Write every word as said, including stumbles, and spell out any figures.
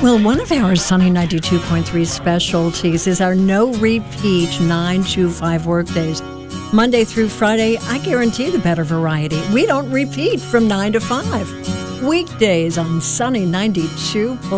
Well, one of our Sunny ninety-two point three specialties is our no-repeat nine to five workdays. Monday through Friday, I guarantee the better variety. We don't repeat from nine to five. Weekdays on Sunny ninety-two point three.